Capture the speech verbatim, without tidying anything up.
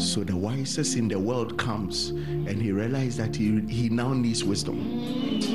So the wisest in the world comes, and he realized that he, he now needs wisdom.